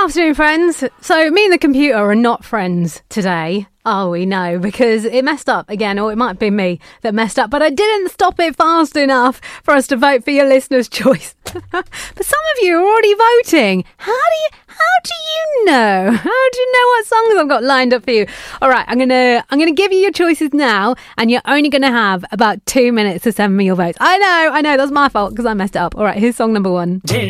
afternoon, friends. So me and the computer are not friends today. Oh, we know, because it messed up again, or it might be me that messed up, but I didn't stop it fast enough for us to vote for your listener's choice. But some of you are already voting. How do you know? How do you know what songs I've got lined up for you? All right, I'm gonna give you your choices now, and you're only gonna have about 2 minutes to send me your votes. I know, that's my fault because I messed it up. All right, here's song number 1.